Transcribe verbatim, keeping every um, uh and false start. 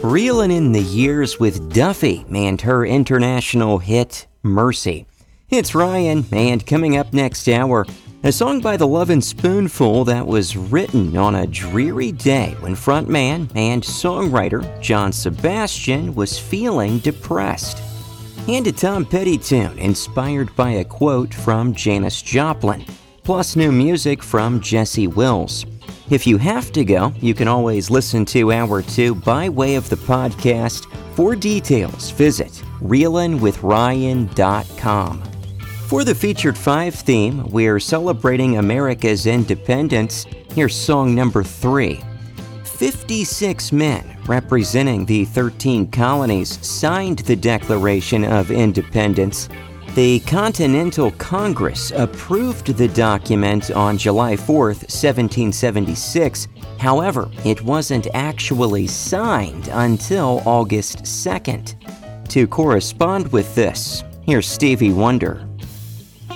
Reelin' in the years with Duffy and her international hit, Mercy. It's Ryan, and coming up next hour, a song by the Lovin' Spoonful that was written on a dreary day when frontman and songwriter John Sebastian was feeling depressed. And a Tom Petty tune inspired by a quote from Janis Joplin, plus new music from Jesse Wills. If you have to go, you can always listen to Hour two by way of the podcast. For details, visit reelin with ryan dot com. For the Featured Five theme, we're celebrating America's independence. Here's song number three. fifty-six men representing the thirteen colonies signed the Declaration of Independence. The Continental Congress approved the document on July fourth, seventeen seventy-six. However, it wasn't actually signed until August second. To correspond with this, here's Stevie Wonder.